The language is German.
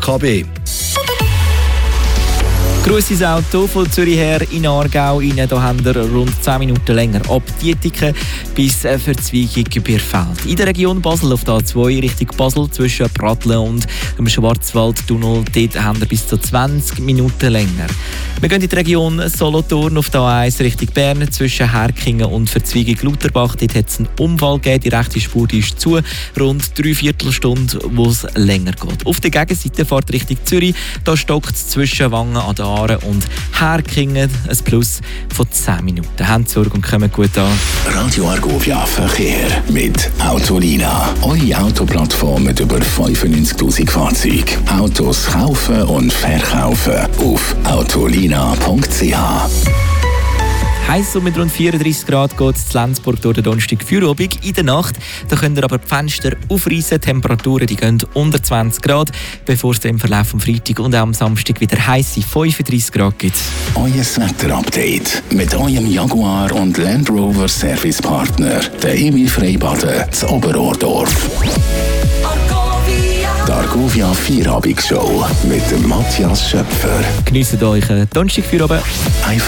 DKB. Grosses Auto von Zürich her in Aargau rein. Hier haben wir rund 10 Minuten länger ab Dietiken bis Verzweigung Bierfeld. In der Region Basel auf der A2 Richtung Basel zwischen Pratteln und dem Schwarzwaldtunnel. Dort haben wir bis zu 20 Minuten länger. Wir gehen in die Region Solothurn auf der A1 Richtung Bern zwischen Herkingen und Verzweigung Lutherbach. Dort hat es einen Unfall gegeben. Die rechte Spur ist zu. Rund 3/4 Stunde, wo es länger geht. Auf der Gegenseite fährt Richtung Zürich. Da stockt es zwischen Wangen an der Aare und Herkingen ein Plus von 10 Minuten. Habt Sorge und kommen gut an. Radio Argovia Verkehr mit Autolina. Eure Autoplattform mit über 95'000 Fahrzeugen. Autos kaufen und verkaufen auf autolina.ch. Heiß und mit rund 34 Grad geht es in Lenzburg durch den Donnerstag Feierabend. In der Nacht da könnt ihr aber die Fenster aufreißen. Temperaturen die gehen unter 20 Grad, bevor es im Verlauf am Freitag und auch am Samstag wieder heiße 35 Grad gibt. Euer Wetter-Update mit eurem Jaguar und Land Rover Servicepartner, der Emil Freibaden zu Oberordorf. Die Argovia Feierabend-Show mit dem Matthias Schöpfer. Genießt euch einen Donnerstag Feierabend. Einfach